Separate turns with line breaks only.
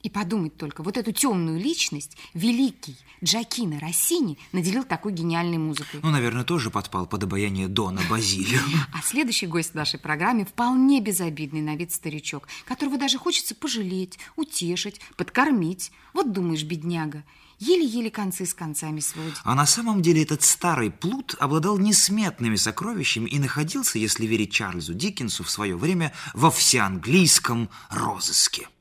И подумать только, вот эту темную личность великий Джакино Россини наделил такой гениальной музыкой.
Ну, наверное, тоже подпал под обаяние Дона Базилио.
А следующий гость в нашей программе вполне безобидный на вид старичок, которого даже хочется пожалеть, утешить, подкормить. Вот думаешь, бедняга, еле-еле концы с концами сводит.
А на самом деле этот старый плут обладал несметными сокровищами и находился, если верить Чарльзу Диккенсу, в свое время во всеанглийском розыске.